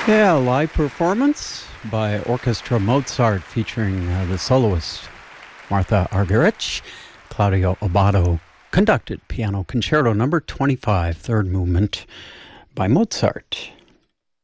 Yeah, live performance by Orchestra Mozart featuring the soloist Martha Argerich. Claudio Abbado conducted Piano Concerto number 25, third movement by Mozart.